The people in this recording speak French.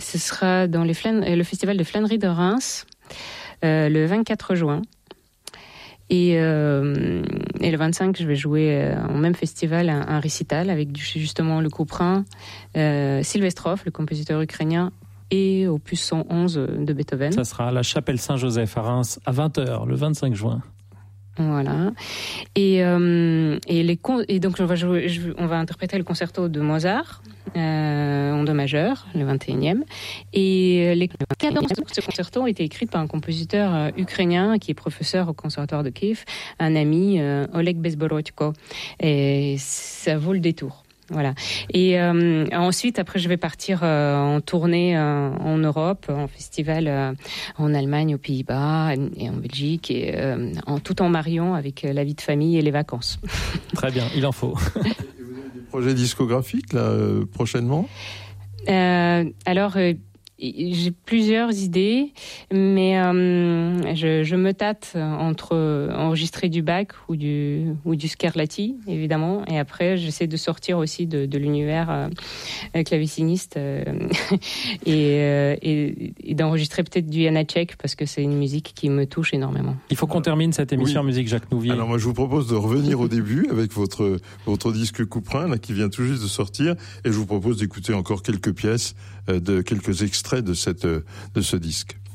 ce sera dans le festival de flânerie de Reims, le 24 juin. Et le 25, je vais jouer au même festival un récital avec justement le couperin Sylvestrov, le compositeur ukrainien, et opus 111 de Beethoven. Ça sera à la chapelle Saint-Joseph à Reims à 20h le 25 juin. Voilà. Et donc on va interpréter le concerto de Mozart en do majeur, le 21e. Et les cadences de ce concerto ont été écrites par un compositeur ukrainien qui est professeur au conservatoire de Kiev, un ami, Oleg Bezborodko. Et ça vaut le détour. Voilà. Et ensuite, après, je vais partir en tournée en Europe, en festival en Allemagne, aux Pays-Bas et en Belgique, et tout en mariant avec la vie de famille et les vacances. Très bien, il en faut. Et vous avez des projets discographiques là prochainement ? Alors. J'ai plusieurs idées, mais je me tâte entre enregistrer du Bach ou du Scarlatti, évidemment, et après j'essaie de sortir aussi de l'univers claveciniste et d'enregistrer peut-être du Janacek, parce que c'est une musique qui me touche énormément. Il faut qu'on termine cette émission Musique Jacques Nouvier. Alors moi je vous propose de revenir au début avec votre disque Couperin là, qui vient tout juste de sortir, et je vous propose d'écouter encore quelques pièces, quelques extraits de ce disque.